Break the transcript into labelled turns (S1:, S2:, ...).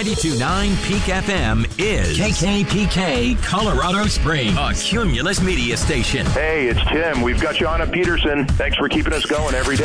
S1: 92.9 Peak FM is KKPK Colorado Springs, a Cumulus media station.
S2: Hey, it's Tim. We've got you on at Peterson. Thanks for keeping us going every day.